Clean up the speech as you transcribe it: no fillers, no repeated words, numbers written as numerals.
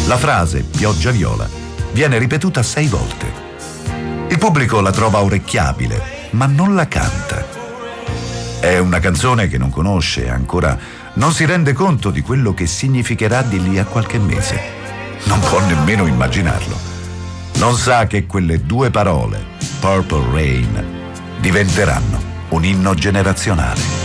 La frase pioggia viola viene ripetuta 6 volte. Il pubblico la trova orecchiabile, ma non la canta. È una canzone che non conosce e ancora non si rende conto di quello che significherà di lì a qualche mese. Non può nemmeno immaginarlo. Non sa che quelle 2 parole, Purple Rain, diventeranno un inno generazionale.